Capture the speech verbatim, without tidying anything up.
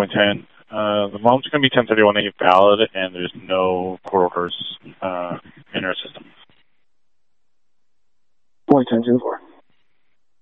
point ten. Uh, the mom's going to be ten thirty-one A valid, and there's no court orders uh, in our system. Point ten two four.